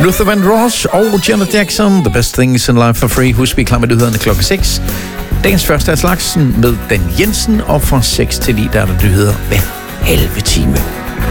Luther Vandross og Janet Jackson, The Best Things in Life for Free. Husk, vi er klar med nyhederne klokken 6. Dagens første af slagsen med Dan Jensen, og fra 6 til 9, der er der nyheder hver halve time.